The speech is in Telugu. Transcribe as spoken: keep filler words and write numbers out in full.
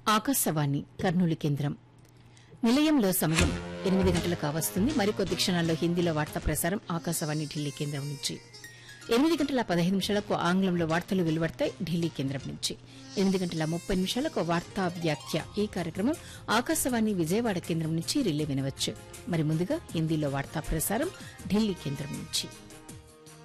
ఆకాశవాణి కర్నూలు కేంద్రం నిలయంలో సమయం ఎనిమిది గంటలకు కావస్తుంది. మరికొద్ది క్షణాల్లో హిందీలో వార్తా ప్రసారం ఆకాశవాణి ఢిల్లీ కేంద్రం నుంచి. ఎనిమిది గంటల పదహైదు నిమిషాలకు ఆంగ్లంలో వార్తలు వెలువడతాయి ఢిల్లీ కేంద్రం నుంచి. ఎనిమిది గంటల ముప్పై నిమిషాలకు వార్తా వ్యాఖ్య. ఈ కార్యక్రమం ఆకాశవాణి విజయవాడ కేంద్రం నుంచి రిలే వినవచ్చు. మరి ముందుగా హిందీలో వార్తా ప్రసారం ఢిల్లీ కేంద్రం నుంచి.